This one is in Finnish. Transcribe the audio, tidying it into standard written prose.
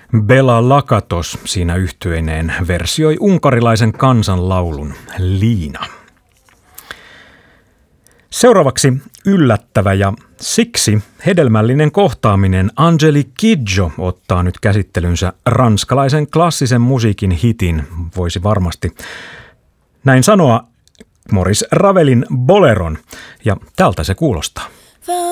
Bela Lakatos siinä yhtyeineen versioi unkarilaisen kansanlaulun Liina. Seuraavaksi yllättävä ja siksi hedelmällinen kohtaaminen. Angeli Kidjo ottaa nyt käsittelynsä ranskalaisen klassisen musiikin hitin, voisi varmasti näin sanoa, Maurice Ravelin Boleron, ja tältä se kuulostaa.